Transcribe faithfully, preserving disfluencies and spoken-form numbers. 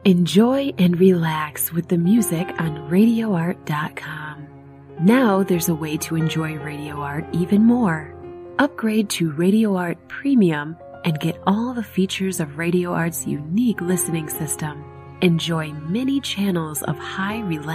Enjoy and relax with the music on radio art dot com. Now there's a way to enjoy Radio Art even more. Upgrade to Radio Art Premium and get all the features of Radio Art's unique listening system. Enjoy many channels of high relaxation